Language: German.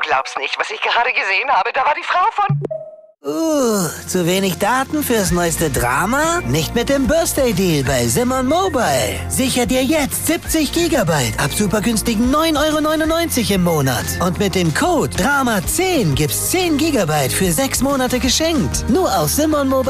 glaub's nicht. Was ich gerade gesehen habe, da war die Frau von... Zu wenig Daten fürs neueste Drama? Nicht mit dem Birthday Deal bei Simon Mobile. Sicher dir jetzt 70 GB ab super günstigen 9,99 € im Monat. Und mit dem Code DRAMA10 gibt's 10 GB für 6 Monate geschenkt. Nur auf Simon Mobile.